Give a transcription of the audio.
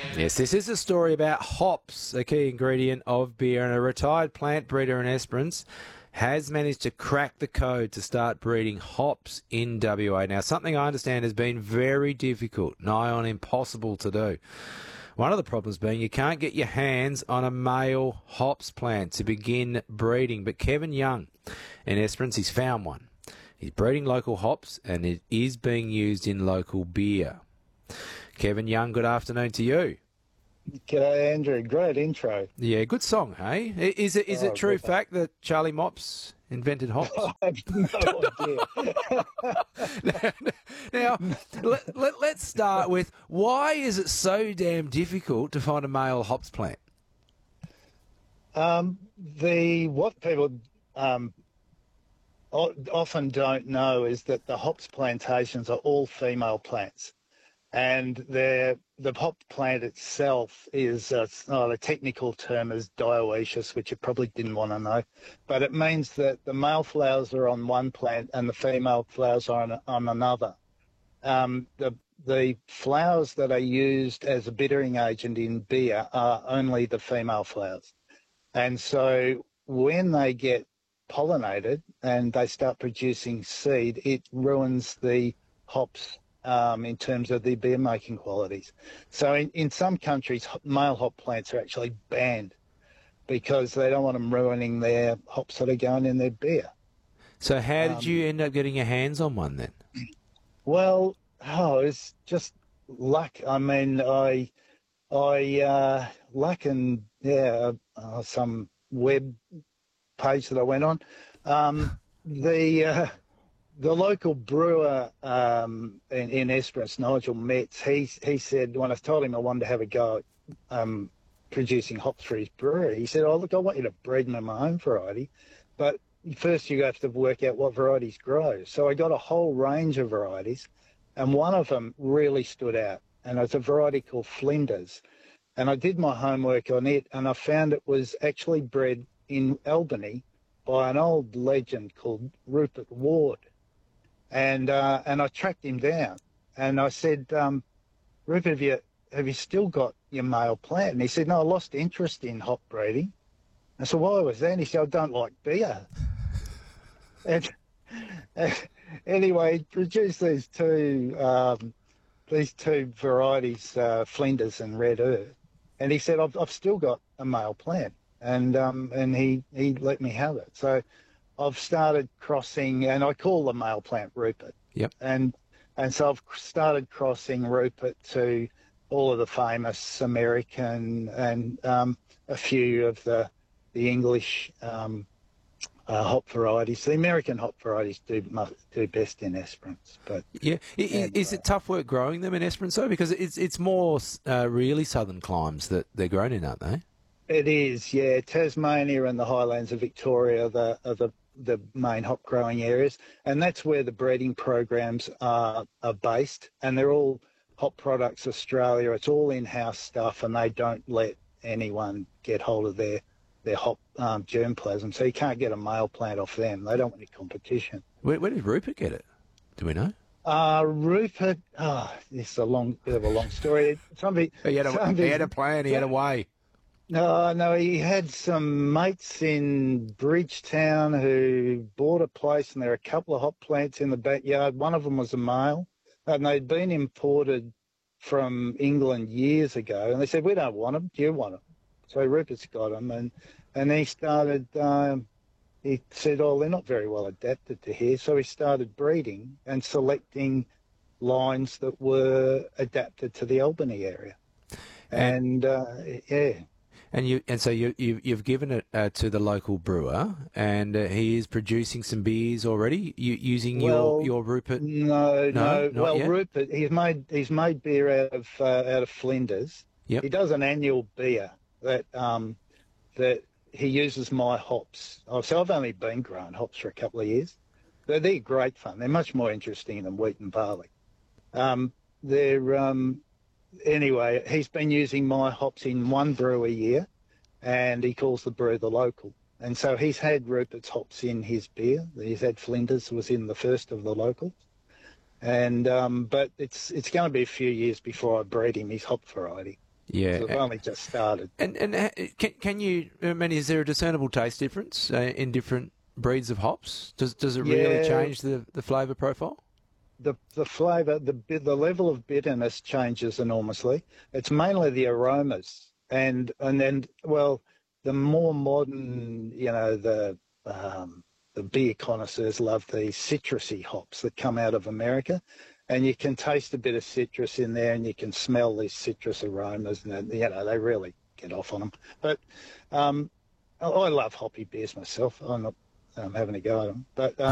Yes, this is a story about hops, a key ingredient of beer, and a retired plant breeder in Esperance has managed to crack the code to start breeding hops in WA. Now, something I understand has been very difficult, nigh on impossible to do. One of the problems being you can't get your hands on a male hops plant to begin breeding, but Kevin Young in Esperance, he's found one. He's breeding local hops and it is being used in local beer. Kevin Young, good afternoon to you. G'day, Andrew. Great intro. Yeah, good song, hey? Is it true fact that Charlie Mops invented hops? I have no idea. Now, let's start with, why is it so damn difficult to find a male hops plant? What people often don't know is that the hops plantations are all female plants, and the hop plant itself is the technical term is dioecious, which you probably didn't want to know, but it means that the male flowers are on one plant and the female flowers are on another. The flowers that are used as a bittering agent in beer are only the female flowers, and so when they get pollinated and they start producing seed, it ruins the hops in terms of the beer making qualities. So in some countries, male hop plants are actually banned because they don't want them ruining their hops that are going in their beer. So how did you end up getting your hands on one then? Well, it's just luck. I mean, luck and some web page that I went on. The local brewer in Esperance, Nigel Metz, he said, when I told him I wanted to have a go at producing hops for his brewery, he said, "Oh, look, I want you to breed them in my own variety, but first you have to work out what varieties grow." So I got a whole range of varieties, and one of them really stood out, and it's a variety called Flinders. And I did my homework on it, and I found it was actually bred in Albany by an old legend called Rupert Ward. And I tracked him down, and I said, "Rupert, have you still got your male plant?" And he said, "No, I lost interest in hop breeding." I said, "Why was that?" And he said, "I don't like beer." and anyway, he produced these two varieties, Flinders and Red Earth, and he said, "I've still got a male plant," and he let me have it. So I've started crossing, and I call the male plant Rupert. Yep. And so I've started crossing Rupert to all of the famous American and a few of the English hop varieties. The American hop varieties do best in Esperance. But yeah, is it tough work growing them in Esperance though? Because it's more really southern climes that they're grown in, aren't they? It is, yeah. Tasmania and the highlands of Victoria are the main hop growing areas, and that's where the breeding programs are based, and they're all Hop Products Australia. It's all in-house stuff, and they don't let anyone get hold of their hop germplasm, so you can't get a male plant off them. They don't want any competition. Where did Rupert get it? Do we know? Rupert, it's a bit of a long story. He had a plan, he had a way. No, he had some mates in Bridgetown who bought a place, and there are a couple of hop plants in the backyard. One of them was a male, and they'd been imported from England years ago, and they said, "We don't want them. Do you want them?" So Rupert's got them, and he started, he said, "Oh, they're not very well adapted to here." So he started breeding and selecting lines that were adapted to the Albany area. And yeah. And so you've given it to the local brewer, and he is producing some beers already using your Rupert. No. Well, yet? Rupert, he's made beer out of Flinders. Yep. He does an annual beer that he uses my hops. So I've only been growing hops for a couple of years. They're great fun. They're much more interesting than wheat and barley. Anyway, he's been using my hops in one brew a year, and he calls the brew the local. And so he's had Rupert's hops in his beer. He's had Flinders, was in the first of the locals. And but it's going to be a few years before I breed him his hop variety. Yeah. I've only just started. And can you? I mean, is there a discernible taste difference in different breeds of hops? Does it really change the flavour profile? The flavour, the level of bitterness changes enormously. It's mainly the aromas, and then the more modern, the beer connoisseurs love the citrusy hops that come out of America, and you can taste a bit of citrus in there, and you can smell these citrus aromas, and they really get off on them. But I love hoppy beers myself. I'm not having a go at them, but.